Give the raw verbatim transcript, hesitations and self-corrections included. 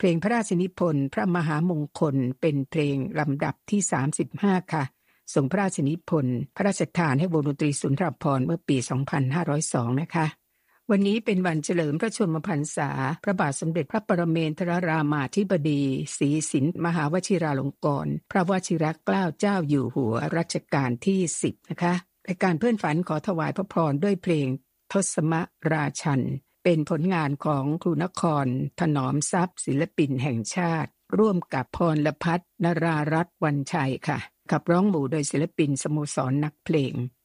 เพลงพระราชนิพนธ์พระมหามงคลเป็นเพลงลำดับที่สามสิบห้าค่ะทรงพระราชนิพนธ์พระราชทานให้วงดนตรีสุนทรภรณ์เมื่อปีสองพันห้าร้อยสองนะคะวันนี้เป็นวันเฉลิมพระชนมพรรษาพระบาทสมเด็จพระปรเมนทรรามาธิบดีศรีสินมหาวชิราลงกรณ์พระวชิรเกล้าเจ้าอยู่หัวรัชกาลที่สิบนะคะรายการเพื่อนฝันขอถวายพระพรด้วยเพลงทศมราชันเป็นผลงานของครูนครถนอมทรัพย์ศิลปินแห่งชาติร่วมกับพรพัฒนรารัตน์วันชัยค่ะขับร้องหมู่โดยศิลปินสโมสรนักเพลง